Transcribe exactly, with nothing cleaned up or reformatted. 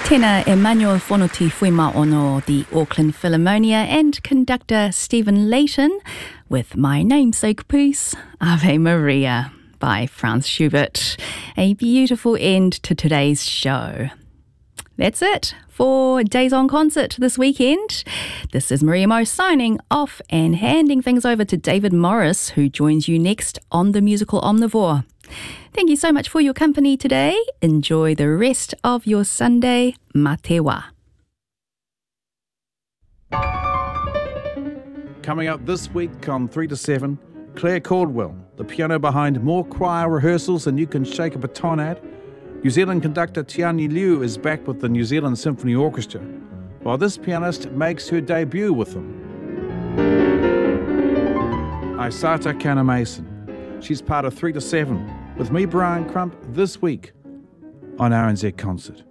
Tēnā Emmanuel Whanoti Fuima ono the Auckland Philharmonia and conductor Stephen Layton with my namesake piece, Ave Maria by Franz Schubert. A beautiful end to today's show. That's it for Days on Concert this weekend. This is Maria Mo signing off and handing things over to David Morris, who joins you next on The Musical Omnivore. Thank you so much for your company today. Enjoy the rest of your Sunday. Mā te wā. Coming up this week on three to seven, Claire Caldwell, the piano behind more choir rehearsals than you can shake a baton at. New Zealand conductor Tiani Liu is back with the New Zealand Symphony Orchestra, while this pianist makes her debut with them. Aisata Kana-Mason. She's part of three to seven with me, Brian Crump, this week on R N Z Concert.